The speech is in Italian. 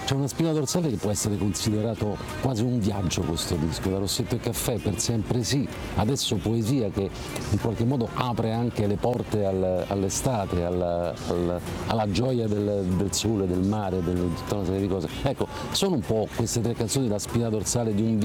C'è una spina dorsale che può essere considerato quasi un viaggio, questo disco, da Rossetto e Caffè, Per sempre sì, adesso Poesia, che in qualche modo apre anche le porte all'estate, alla gioia del sole, del mare, di tutta una serie di cose. Ecco, sono un po' queste tre canzoni la spina dorsale di un